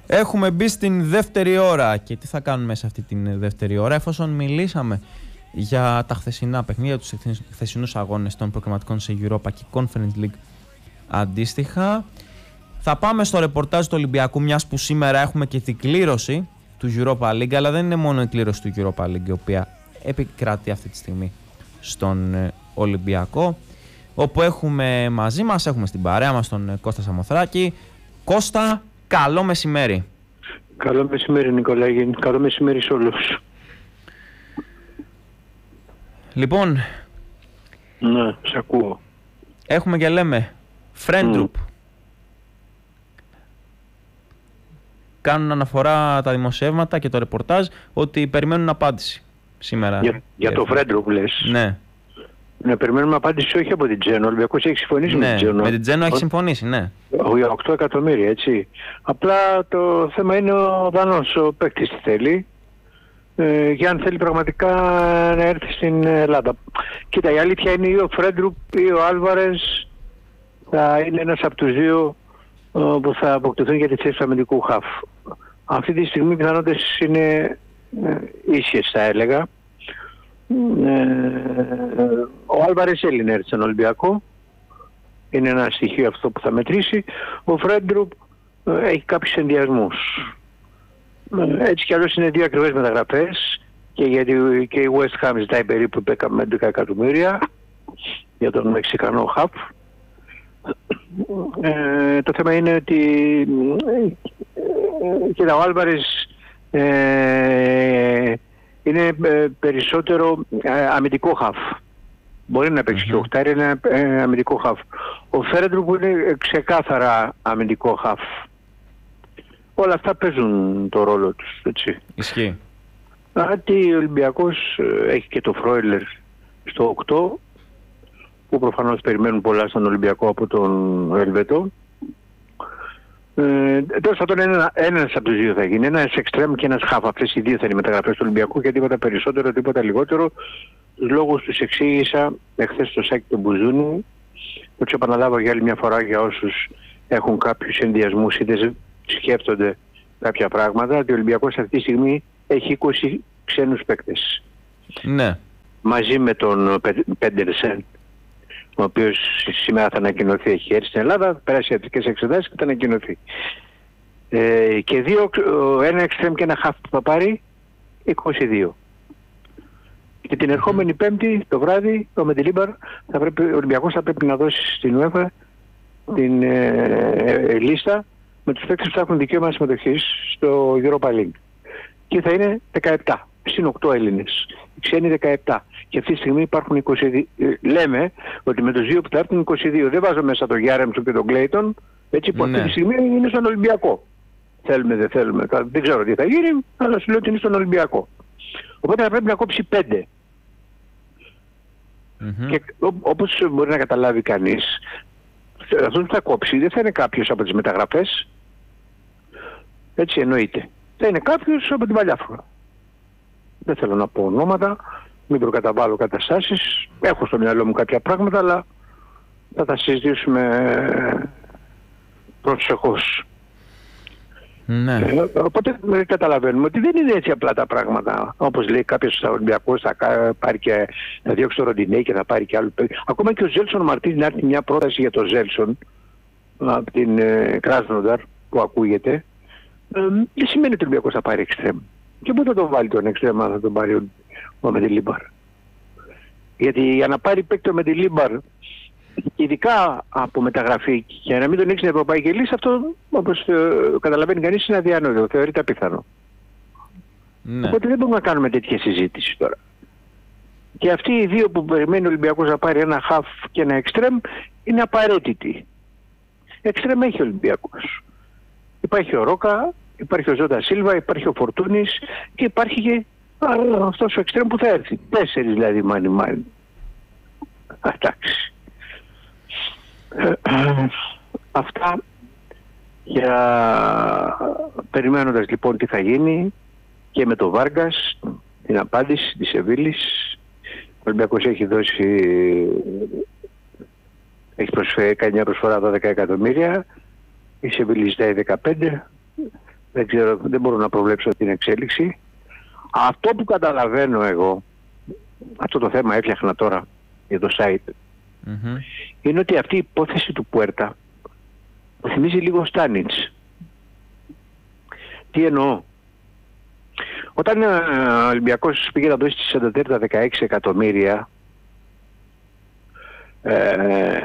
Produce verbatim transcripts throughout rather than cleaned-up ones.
Έχουμε μπει στην δεύτερη ώρα και τι θα κάνουμε σε αυτή την δεύτερη ώρα, εφόσον μιλήσαμε για τα χθεσινά παιχνίδια, τους χθεσινούς αγώνες των προκριματικών σε Europa και Conference League αντίστοιχα. Θα πάμε στο ρεπορτάζ του Ολυμπιακού, μιας που σήμερα έχουμε και την κλήρωση του Europa League, αλλά δεν είναι μόνο η κλήρωση του Europa League η οποία επικρατεί αυτή τη στιγμή στον Ολυμπιακό, όπου έχουμε μαζί μας, έχουμε στην παρέα μας τον Κώστα Σαμοθράκη. Κώστα, καλό μεσημέρι. Καλό μεσημέρι Νικολάγη, καλό μεσημέρι σε όλους. Λοιπόν, ναι, σε ακούω. Έχουμε και λέμε Φρέντρουπ. Mm. Κάνουν αναφορά τα δημοσιεύματα και το ρεπορτάζ ότι περιμένουν απάντηση σήμερα. Για, για το Φρέντρουπ λες. Ναι. Ναι, περιμένουμε απάντηση όχι από την Τζένο. Ο Ολυμπιακός έχει συμφωνήσει ναι, με την Τζένο. Με την Τζένο έχει συμφωνήσει, ναι. Για οκτώ εκατομμύρια, έτσι. Απλά το θέμα είναι ο Δανός, ο παίκτης τι θέλει. Ε, για αν θέλει πραγματικά να έρθει στην Ελλάδα. Κοίτα, η αλήθεια είναι ή ο Φρέντρουπ ή ο Άλβαρες θα είναι ένας από τους δύο ε, που θα αποκτηθούν για τη θέση του αμυντικού χαφ. Αυτή τη στιγμή οι πιθανότητες είναι ε, ίσιες, θα έλεγα. Ε, ο Άλβαρες έλυνε έρθει στον Ολυμπιακό. Είναι ένα στοιχείο αυτό που θα μετρήσει. Ο Φρέντρουπ ε, έχει κάποιους ενδιασμούς. Έτσι κι αλλιώς είναι δύο ακριβές μεταγραφές και γιατί και η West Ham ζητάει περίπου έντεκα εκατομμύρια για τον Μεξικανό χαφ. Ε, το θέμα είναι ότι και ο Άλβαρες ε, είναι περισσότερο ε, αμυντικό χαφ. Μπορεί να παίξει mm-hmm. και οχτάρι, είναι ε, αμυντικό χαφ. Ο Φρέντρουπ είναι ξεκάθαρα αμυντικό χαφ. Όλα αυτά παίζουν το ρόλο τους, έτσι. Ισχύει. Γιατί ο Ολυμπιακός έχει και το Φρόιλερ στο οκτώ, που προφανώς περιμένουν πολλά στον Ολυμπιακό από τον Ελβετό. Ε, τέλος πάντων ένα, ένας από τους δύο θα γίνει, ένας εξτρέμ και ένας χαφ. Αυτές οι δύο θα είναι οι μεταγραφές του Ολυμπιακού και τίποτα περισσότερο, τίποτα λιγότερο. Τους λόγους τους εξήγησα εχθές στο σάκι του Μπουζούνι. Θα τους επαναλάβω για άλλη μια φορά για όσους έχουν κάποιους ενδιασμούς ή δεν σκέφτονται κάποια πράγματα, ότι ο Ολυμπιακός αυτή τη στιγμή έχει είκοσι ξένους παίκτες. Ναι. Μαζί με τον Πέντερσεν, ο οποίος σήμερα θα ανακοινωθεί, έχει έρθει στην Ελλάδα, πέρασε ιατρικές εξετάσεις και θα ανακοινωθεί. Ε, και δύο, ένα εξτρέμ και ένα χαφ που θα πάρει, είκοσι δύο. Και την ερχόμενη Πέμπτη το βράδυ, το Μεντιλίμπαρ, θα πρέπει, ο Ολυμπιακός θα πρέπει να δώσει στην UEFA την ε, ε, λίστα με τους παίκτες που θα έχουν δικαίωμα συμμετοχής στο Europa League. Και θα είναι δεκαεπτά, συν οκτώ Έλληνες. Οι ξένοι δεκαεπτά. Και αυτή τη στιγμή υπάρχουν είκοσι δύο. Λέμε ότι με τους δύο που θα έρθουν είκοσι δύο. Δεν βάζω μέσα τον Γιάρεμτσο και τον Κλέιτον, έτσι που ναι. αυτή τη στιγμή είναι στον Ολυμπιακό. Θέλουμε, δεν θέλουμε. Δεν ξέρω τι θα γίνει, αλλά σου λέω ότι είναι στον Ολυμπιακό. Οπότε θα πρέπει να κόψει πέντε. Mm-hmm. Και όπως μπορεί να καταλάβει κανείς, αυτός που θα κόψει δεν θα είναι κάποιος από τις μεταγραφές. Έτσι εννοείται. Θα είναι κάποιος από την παλιά φορά. Δεν θέλω να πω ονόματα, μην προκαταβάλω καταστάσεις. Έχω στο μυαλό μου κάποια πράγματα, αλλά θα τα συζητήσουμε προσεχώς. Ναι. Ε, οπότε καταλαβαίνουμε ότι δεν είναι έτσι απλά τα πράγματα. Όπως λέει κάποιος Ολυμπιακός θα πάρει και θα διώξει το Ροντινέι και θα πάρει και άλλο παιδί. Ακόμα και ο Ζέλσον Μαρτίν να έρθει μια πρόταση για το Ζέλσον από την ε, Κράσνονταρ που ακούγεται. Ε, δεν σημαίνει ότι ο Ολυμπιακός θα πάρει εξτρέμ. Και πού θα τον βάλει τον εξτρέμ αν θα τον πάρει ο, ο Μεντιλίμπαρ. Γιατί για να πάρει παίκτη ο Μεντιλίμπαρ, ειδικά από μεταγραφή και να μην τον έχει στην Ευρωπαϊκή Λύση, αυτό όπως ε, καταλαβαίνει κανείς είναι αδιανόητο, θεωρείται απίθανο. Ναι. Οπότε δεν μπορούμε να κάνουμε τέτοια συζήτηση τώρα. Και αυτοί οι δύο που περιμένει ο Ολυμπιακός να πάρει ένα χαφ και ένα εξτρέμ είναι απαραίτητοι. Εξτρέμ έχει ο Ολυμπιακός. Υπάρχει ο Ρόκα, υπάρχει ο Ζόντα Σίλβα, υπάρχει ο Φορτούνης και υπάρχει και αυτός ο εξτρέμ που θα έρθει. Τέσσερις δηλαδή μάνι μάνι. Εντάξει. Ε, αυτά για περιμένοντας λοιπόν τι θα γίνει και με το Βάργκας, την απάντηση της Σεβίλης. Ο Ολυμπιακός έχει δώσει, έχει προσφέρει, κάνει μια προσφορά δώδεκα εκατομμύρια, η Σεβίλη ζητάει δεκαπέντε. Δεν ξέρω, δεν μπορώ να προβλέψω την εξέλιξη. Αυτό που καταλαβαίνω εγώ, αυτό το θέμα έφτιαχνα τώρα για το site, mm-hmm. είναι ότι αυτή η υπόθεση του Πουέρτα μου θυμίζει λίγο Στάνιτς. Τι εννοώ? Όταν ο Ολυμπιακός πήγε να δώσει στη Σανταντέρ τα δεκαέξι εκατομμύρια, ε,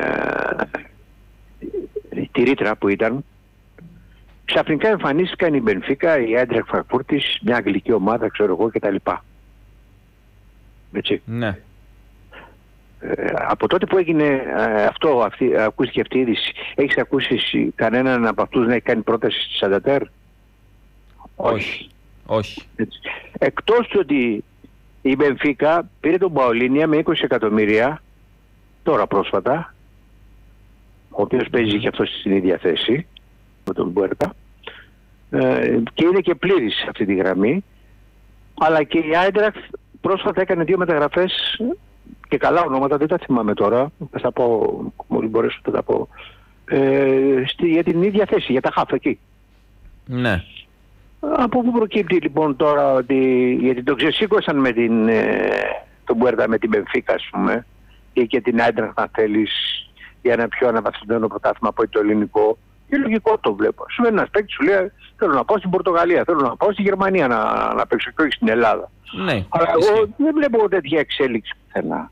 τη ρήτρα που ήταν, ξαφνικά εμφανίστηκαν η Μπενφίκα, η Άιντραχτ Φραγκφούρτης, μια αγγλική ομάδα, ξέρω εγώ, κτλ. Έτσι. Ναι. Ε, από τότε που έγινε ε, αυτό, αυτή, ακούστηκε αυτή η είδηση, έχεις ακούσει κανέναν από αυτούς να έχει κάνει πρόταση στη Σανταντέρ? Όχι. Όχι. Έτσι. Εκτός του ότι η Μπενφίκα πήρε τον Παολίνια με είκοσι εκατομμύρια τώρα πρόσφατα, ο οποίος παίζει και αυτό στην ίδια θέση με τον Πουέρτα, ε, και είναι και πλήρης σε αυτή τη γραμμή, αλλά και η Άιντραχτ πρόσφατα έκανε δύο μεταγραφές και καλά ονόματα, δεν τα θυμάμαι τώρα, θα τα πω, μόλις μπορέσω θα τα πω, ε, στη, για την ίδια θέση, για τα χαφ εκεί. Ναι. Από πού προκύπτει λοιπόν τώρα ότι, γιατί το ξεσήκωσαν με την, ε, τον Πουέρτα με την Μπενφίκα, ας πούμε, ή και την Άιντραχτ αν θέλεις, για ένα πιο αναβαθμισμένο πρωτάθλημα από το ελληνικό. Και λογικό το βλέπω. Σου ένα παίκτη σου λέει: θέλω να πάω στην Πορτογαλία, θέλω να πάω στη Γερμανία να, να παίξω και όχι στην Ελλάδα. Ναι, αλλά εγώ δεν βλέπω τέτοια εξέλιξη πουθενά.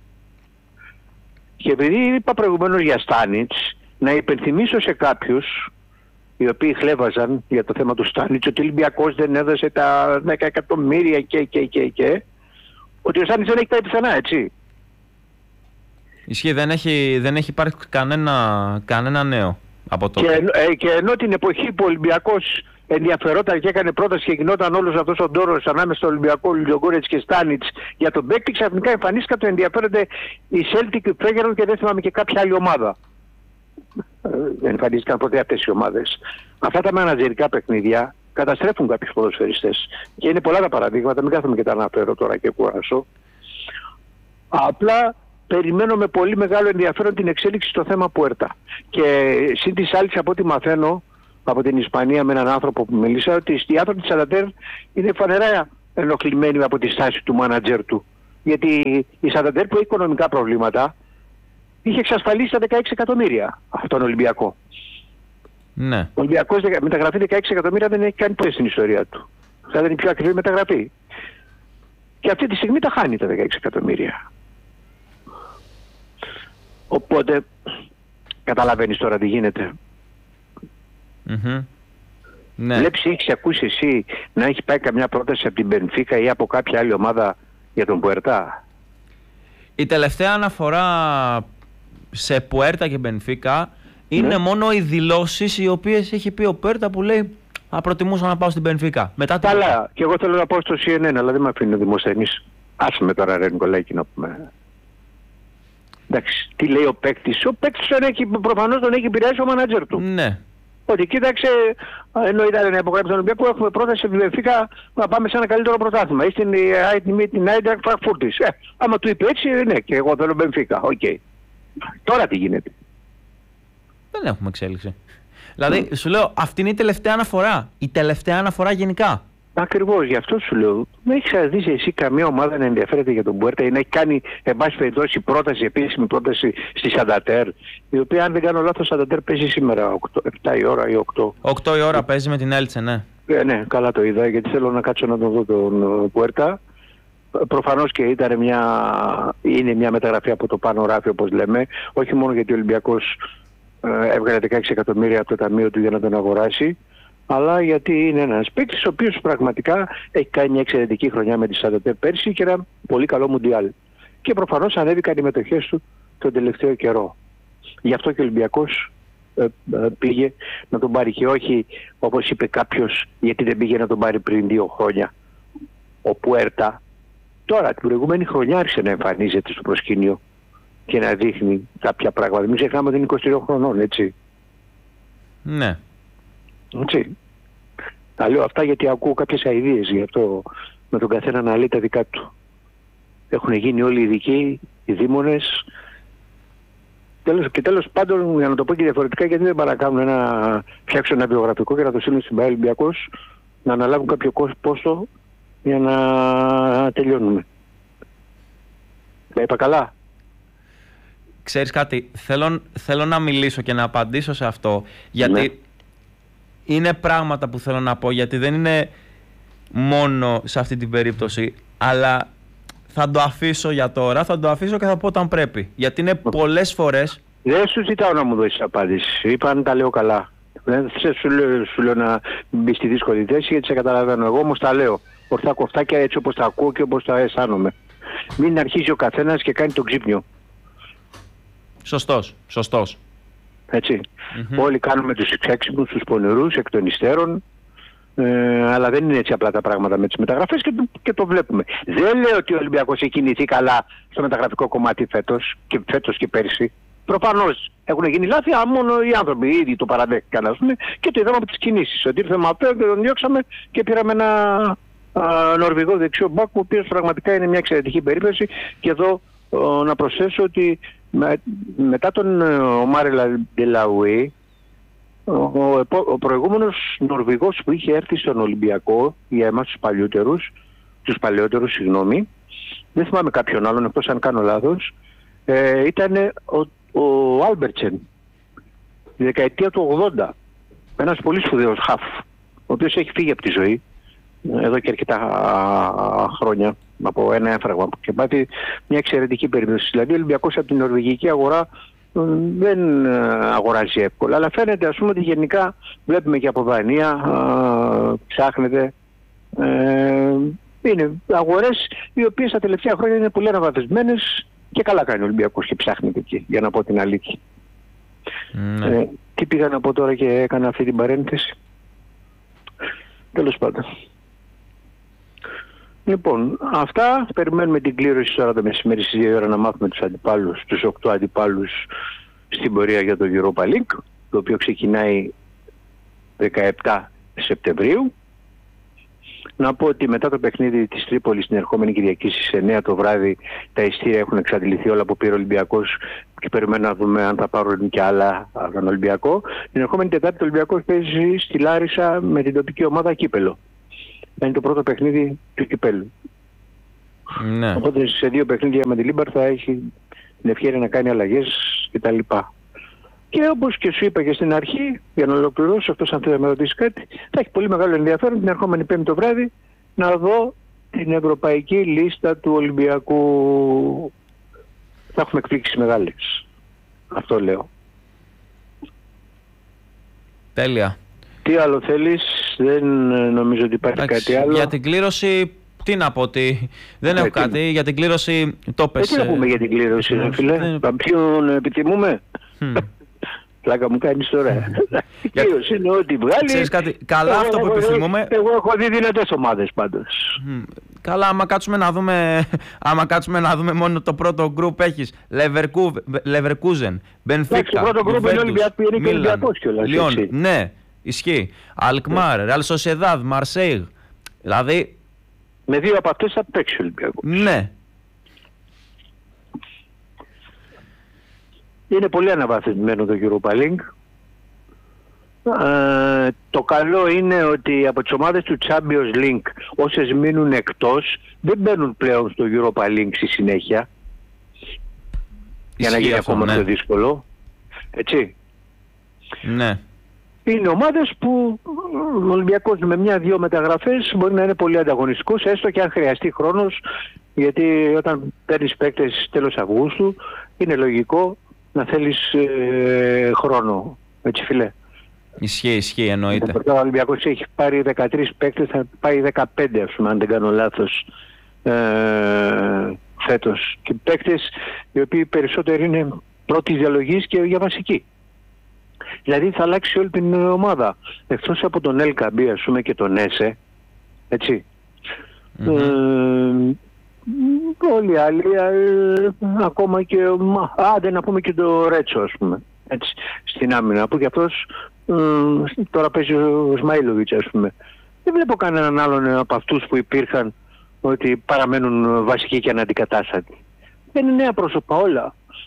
Και επειδή είπα προηγουμένως για Στάνιτς, να υπενθυμίσω σε κάποιους οι οποίοι χλέβαζαν για το θέμα του Στάνιτς ότι ο Ολυμπιακός δεν έδωσε τα δέκα εκατομμύρια και, και, και, και, ότι ο Στάνιτς δεν έχει πάει πουθενά, έτσι. Ισχύει, δεν έχει, δεν έχει πάρει κανένα, κανένα νέο από τότε. Και, ε, και ενώ την εποχή που ο Ολυμπιακός ενδιαφερόταν και έκανε πρόταση και γινόταν όλος αυτός ο ντόρος ανάμεσα στο Ολυμπιακό, Λιογκόρετς και Στάνιτς για τον παίκτη, ξαφνικά εμφανίστηκαν το ενδιαφέρονται η Celtic, η Φέγερον και δεν θυμάμαι και κάποια άλλη ομάδα. Ε, εμφανίστηκαν ποτέ αυτές οι ομάδες. Αυτά τα μανατζερικά παιχνίδια καταστρέφουν κάποιους ποδοσφαιριστές. Και είναι πολλά τα παραδείγματα, μην κάθομαι και τα αναφέρω τώρα και κουράσω. Απλά περιμένω με πολύ μεγάλο ενδιαφέρον την εξέλιξη στο θέμα Πουέρτα. Και συν της άλλης, από ό,τι μαθαίνω από την Ισπανία με έναν άνθρωπο που μίλησα, ότι οι άνθρωποι της Σανταντέρ είναι φανερά ενοχλημένοι από τη στάση του μάνατζερ του. Γιατί η Σανταντέρ που έχει οικονομικά προβλήματα είχε εξασφαλίσει τα δεκαέξι εκατομμύρια αυτόν τον Ολυμπιακό. Ναι. Ο Ολυμπιακός μεταγραφή δεκαέξι εκατομμύρια δεν έχει κάνει ποτέ στην ιστορία του. Θα είναι η πιο ακριβή μεταγραφή. Και αυτή τη στιγμή τα χάνει τα δεκαέξι εκατομμύρια. Οπότε καταλαβαίνεις τώρα τι γίνεται. Mm-hmm. Ναι. Βλέπεις, έχεις ακούσει εσύ να έχει πάει καμιά πρόταση από την Μπενφίκα ή από κάποια άλλη ομάδα για τον Πουέρτα? Η τελευταία αναφορά σε Πουέρτα και Μπενφίκα είναι ναι. μόνο οι δηλώσεις οι οποίες έχει πει ο Πουέρτα που λέει «Α, προτιμούσα να πάω στην Μπενφίκα». Μετά το... Καλά, και εγώ θέλω να πάω στο σι εν εν, αλλά δεν με αφήνει ο δημοσθενής. Άσε με τώρα ρε Νικολάκη να πούμε. Εντάξει, τι λέει ο παίκτης? Ο παίκτης προφανώς τον έχει επηρεάσει ο μάνατζερ του. Ναι. Ότι κοίταξε, ενώ ήταν να υπογράψει τον Ολυμπιακό, έχουμε πρόταση από την Μπενφίκα να πάμε σε ένα καλύτερο πρωτάθλημα. Ή στην την Άιντραχτ Φραγκφούρτης. Ε, άμα του είπε έτσι, ναι, και εγώ θέλω Μπενφίκα. Οκ. Okay. Τώρα τι γίνεται? Δεν έχουμε εξέλιξη. Δηλαδή, mm. σου λέω, αυτή είναι η τελευταία αναφορά. Η τελευταία αναφορά γενικά. Ακριβώς, γι' αυτό σου λέω. Δεν έχεις δει εσύ καμία ομάδα να ενδιαφέρεται για τον Πουέρτα ή να έχει κάνει, εν πάση περιπτώσει, πρόταση, επίσημη πρόταση στη Σανταντέρ, η οποία, αν δεν κάνω λάθος, Σανταντέρ παίζει σήμερα επτά η ώρα ή οκτώ. οκτώ η ώρα ε, παίζει με την Έλτσε, ναι. Ε, ναι, καλά το είδα, γιατί θέλω να κάτσω να τον δω τον Πουέρτα. Προφανώς και ήταν μια, είναι μια μεταγραφή από το πάνω ράφι, όπως λέμε, όχι μόνο γιατί ο Ολυμπιακός ε, έβγαλε δεκαέξι εκατομμύρια από το ταμείο του για να τον αγοράσει, αλλά γιατί είναι ένας παίκτης ο οποίος πραγματικά έχει κάνει μια εξαιρετική χρονιά με τη Σανταντέρ πέρσι και ένα πολύ καλό Μουντιάλ. Και προφανώς ανέβηκαν οι μετοχές του τον τελευταίο καιρό. Γι' αυτό και ο Ολυμπιακός ε, ε, πήγε να τον πάρει και όχι, όπως είπε κάποιος, γιατί δεν πήγε να τον πάρει πριν δύο χρόνια. Ο Πουέρτα τώρα την προηγούμενη χρονιά άρχισε να εμφανίζεται στο προσκήνιο και να δείχνει κάποια πράγματα. Μην ξεχνάμε ότι είναι είκοσι τρία χρονών, έτσι. Ναι. Έτσι. Τα λέω αυτά γιατί ακούω κάποιες αηδίες, γι' αυτό με τον καθένα να λέει τα δικά του. Έχουν γίνει όλοι οι ειδικοί, οι δήμονες τέλος, και τέλος πάντων, για να το πω και διαφορετικά, γιατί δεν παρακάνουν ένα, φτιάξουν ένα βιογραφικό και να το στείλουν στην ΠΑΕ Ολυμπιακός να αναλάβουν κάποιο πόστο για να τελειώνουμε. Τα είπα καλά? Ξέρεις κάτι, θέλω, θέλω να μιλήσω και να απαντήσω σε αυτό, γιατί ναι. είναι πράγματα που θέλω να πω, γιατί δεν είναι μόνο σε αυτή την περίπτωση, αλλά θα το αφήσω για τώρα, θα το αφήσω και θα πω όταν πρέπει. Γιατί είναι πολλές φορές... Δεν σου ζητάω να μου δώσεις απάντηση, είπα αν τα λέω καλά. Δεν σου λέω, σου λέω να μπει στη δύσκολη θέση, γιατί σε καταλαβαίνω. Εγώ όμως τα λέω ορθά κοφτάκια, έτσι όπως τα ακούω και όπως τα αισθάνομαι. Μην αρχίζει ο καθένας και κάνει το ξύπνιο. Σωστός, σωστός. Έτσι. Mm-hmm. Όλοι κάνουμε τους εξέξυπνους, τους πονηρούς, εκ των υστέρων, ε, αλλά δεν είναι έτσι απλά τα πράγματα με τις μεταγραφές και, και το βλέπουμε. Δεν λέω ότι ο Ολυμπιακός έχει κινηθεί καλά στο μεταγραφικό κομμάτι φέτος και, φέτος και πέρσι. Προφανώς έχουν γίνει λάθη, αλλά μόνο οι άνθρωποι οι ίδιοι το παραδέχτηκαν, ας πούμε, και το είδαμε από τις κινήσεις. Ότι ήρθε με αυτό και τον διώξαμε και πήραμε ένα α, Νορβηγό δεξιό μπακ, ο οποίος πραγματικά είναι μια εξαιρετική περίπτωση. Και εδώ α, να προσθέσω ότι με, μετά τον Ομάρ Ντελαουί, ο, ο, ο προηγούμενος Νορβηγός που είχε έρθει στον Ολυμπιακό, για εμάς τους παλιότερους, τους παλαιότερους, συγγνώμη, δεν θυμάμαι κάποιον άλλον εκτός αν κάνω λάθος, ε, ήταν ο ο Άλμπερτσεν, τη δεκαετία του ογδόντα, ένας πολύ σπουδαίος χαφ, ο οποίος έχει φύγει από τη ζωή εδώ και αρκετά χρόνια από ένα έφραγμα και πάθει μια εξαιρετική περίπτωση. Δηλαδή ο Ολυμπιακός από την νορβηγική αγορά δεν αγοράζει εύκολα, αλλά φαίνεται, ας πούμε, ότι γενικά βλέπουμε και από Δανία ψάχνεται. Ε, είναι αγορές οι οποίες τα τελευταία χρόνια είναι πολύ αναβαθμισμένες. Και καλά κάνει ο Ολυμπιακός και ψάχνει εκεί, για να πω την αλήθεια. Mm. Ε, τι πήγα να πω τώρα και έκανα αυτή την παρένθεση. Τέλος πάντων. Λοιπόν, αυτά. Περιμένουμε την κλήρωση τώρα το μεσημέρι στις δύο ώρα να μάθουμε τους αντιπάλους, τους οκτώ αντιπάλους στην πορεία για το Europa League, το οποίο ξεκινάει δεκαεπτά Σεπτεμβρίου. Να πω ότι μετά το παιχνίδι της Τρίπολης την ερχόμενη Κυριακή στις εννιά το βράδυ τα ειστήρια έχουν εξαντληθεί όλα που πήρε ο Ολυμπιακός και περιμένουμε να δούμε αν θα πάρουν και άλλα από τον Ολυμπιακό. Την ερχόμενη Τετάρτη ο Ολυμπιακός παίζει στη Λάρισα με την τοπική ομάδα Κύπελλο. Είναι το πρώτο παιχνίδι του Κυπέλλου. Ναι. Οπότε σε δύο παιχνίδια με τη Λίμπαρ θα έχει την ευκαιρία να κάνει αλλαγές κτλ. Και όπως και σου είπα και στην αρχή, για να ολοκληρώσω, αυτός αν θέλει να με ρωτήσει κάτι, θα έχει πολύ μεγάλο ενδιαφέρον την ερχόμενη Πέμπτη το βράδυ να δω την ευρωπαϊκή λίστα του Ολυμπιακού. Θα έχουμε εκπλήξεις μεγάλες. Αυτό λέω. Τέλεια. Τι άλλο θέλεις? Δεν νομίζω ότι υπάρχει Εντάξει, κάτι άλλο. Για την κλήρωση, τι να πω, τι... δεν έχω κάτι. Για... για την κλήρωση το πες. Τι να πούμε για την κλήρωση, ε, φίλε. Δεν... Ποιον επιθυμούμε. Mm. Πλάκα μου κάνεις τώρα. Κύριος είναι ό,τι βγάλει. Ξέρεις κάτι, καλά αυτό που επιθυμούμε. Εγώ έχω δει δυνατές ομάδες πάντως. Καλά, άμα κάτσουμε να δούμε, άμα κάτσουμε να δούμε μόνο το πρώτο γκρουπ έχεις Leverkusen, Benfica, το πρώτο γκρουπ είναι Ολυμπιακός κιόλας. Λιόν, ναι, ισχύει. Alkmaar, Real Sociedad, Marseille. Δηλαδή... με δύο από αυτές θα παίξει ο Ολυμπιακός. Ναι. Είναι πολύ αναβαθμισμένο το Europa League. Ε, το καλό είναι ότι από τις ομάδες του Champions League όσες μείνουν εκτός δεν μπαίνουν πλέον στο Europa League στη συνέχεια. Ισχύει για να γίνει αυτό, ακόμα ναι. πιο δύσκολο. Έτσι. Ναι. Είναι ομάδες που ο Ολυμπιακός με μια-δυο μεταγραφές μπορεί να είναι πολύ ανταγωνιστικός, έστω και αν χρειαστεί χρόνος, γιατί όταν παίρνεις παίκτες τέλος Αυγούστου είναι λογικό να θέλεις ε, χρόνο. Έτσι, φίλε. Ισχύει, ισχύει, εννοείται. Ο Ολυμπιακός έχει πάρει δεκατρείς παίκτες, θα πάει δεκαπέντε, ας πούμε, αν δεν κάνω λάθος, ε, φέτος. Και παίκτες οι οποίοι περισσότεροι είναι πρώτης διαλογής και για βασική. Δηλαδή θα αλλάξει όλη την ομάδα. Εκτός από τον Ελ Καμπί, ας πούμε, και τον Έσε, έτσι. Mm-hmm. Ε, όλοι οι άλλοι, ε, ακόμα και, άντε να πούμε και το Ρέτσο, ας πούμε, έτσι, στην άμυνα, που και αυτός ε, τώρα παίζει ο Σμαΐλοβιτς, ας πούμε. Δεν βλέπω κανέναν άλλον από αυτούς που υπήρχαν ότι παραμένουν βασικοί και αναντικατάστατοι. Δεν είναι νέα πρόσωπα όλα.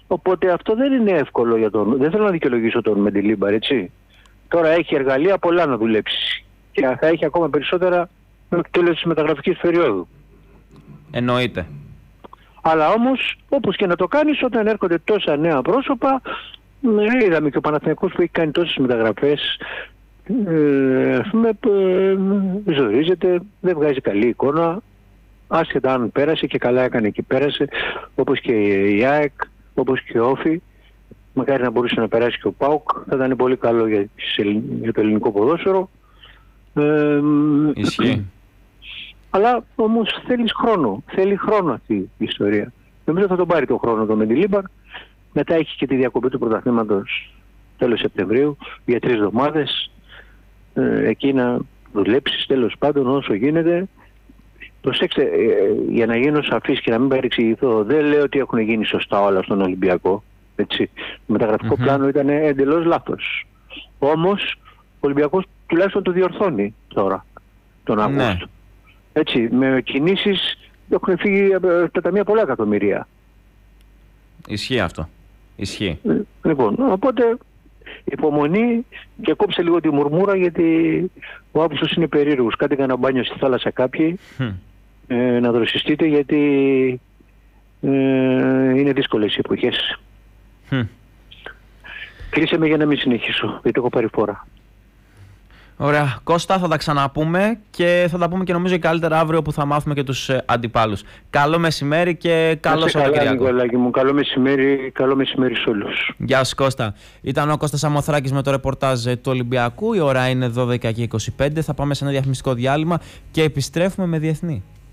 Οπότε αυτό δεν είναι εύκολο για τον. Δεν θέλω να δικαιολογήσω τον Μεντιλίμπαρ, έτσι. Τώρα έχει εργαλεία πολλά να δουλέψει. Και θα έχει ακόμα περισσότερα με το τέλος της μεταγραφικής περίοδου. Εννοείται. Αλλά όμως, όπως και να το κάνεις, όταν έρχονται τόσα νέα πρόσωπα, ε, είδαμε και ο Παναθηναϊκός που έχει κάνει τόσες μεταγραφές, ε, ας πούμε, ε, ζορίζεται, δεν βγάζει καλή εικόνα, άσχετα αν πέρασε και καλά έκανε και πέρασε, όπως και η ΑΕΚ, όπως και ο Όφη. Μακάρι να μπορούσε να περάσει και ο ΠΑΟΚ, θα ήταν πολύ καλό για, για το ελληνικό ποδόσφαιρο. Ε, Ισχύει. Αλλά όμως θέλει χρόνο. Θέλει χρόνο αυτή η ιστορία. Νομίζω θα τον πάρει τον χρόνο το Μεντιλίμπαρ. Μετά έχει και τη διακοπή του πρωταθλήματος τέλος Σεπτεμβρίου για τρεις εβδομάδες. Ε, εκεί να δουλέψεις τέλος πάντων όσο γίνεται. Προσέξτε, ε, για να γίνω σαφής και να μην παρεξηγηθώ, δεν λέω ότι έχουν γίνει σωστά όλα στον Ολυμπιακό. Έτσι. Το μεταγραφικό mm-hmm. πλάνο ήταν εντελώς λάθος. Όμως ο Ολυμπιακός τουλάχιστον το διορθώνει τώρα, τον Αύγουστο. Ναι. Έτσι, με κινήσεις έχουν φύγει από τα ταμεία πολλά εκατομμυρία. Ισχύει αυτό. Ισχύει. Λοιπόν, οπότε υπομονή και κόψε λίγο τη μουρμούρα, γιατί ο Αύγουστος είναι περίεργος. Κάντε κανένα μπάνιο στη θάλασσα κάποιοι, mm. ε, να δροσιστείτε, γιατί ε, είναι δύσκολες οι εποχές. Mm. Κλείσε με για να μην συνεχίσω, γιατί έχω πάρει φόρα. Ωραία. Κώστα, θα τα ξαναπούμε και θα τα πούμε και νομίζω καλύτερα αύριο που θα μάθουμε και τους ε, αντιπάλους. Καλό μεσημέρι και καλό Σαββατοκύριακο. Καλό, καλό μεσημέρι, καλό μεσημέρι σε όλους. Γεια σου Κώστα. Ήταν ο Κώστας Σαμοθράκης με το ρεπορτάζ του Ολυμπιακού. Η ώρα είναι δώδεκα και είκοσι πέντε. Θα πάμε σε ένα διαφημιστικό διάλειμμα και επιστρέφουμε με διεθνή.